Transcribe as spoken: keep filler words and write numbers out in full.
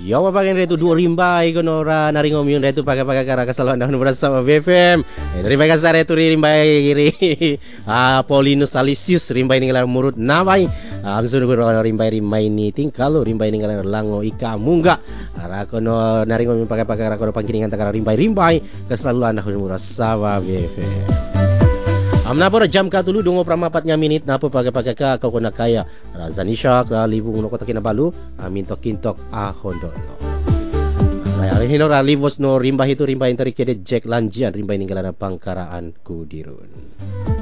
Yo babagan reto dua rimbai kono ra naringo miun reto paga-paga kara kasalo anda berasa B F M. Rimbai kasar reto rimbai ri ah Paulinus Alisius rimbai ninggalan murut namai. Amsun ko rimbai rimbai ni tingkalo rimbai ninggalan lango ika munga. Ara kono naringo miun paga-paga kara kono pangkiringan takara rimbai rimbai kasalo anda berasa B F M. Amna pora jam ka tulu dungo pramapatnya minit napo paga-paga ka kau kena kaya Razanisha kala libung no kota Kinabalu amin tokintok ahondono. Hari ini no ralivos no rimba itu rimba interi kede Jack Lanjian rimba ninggalan pangkaraan Kudirun.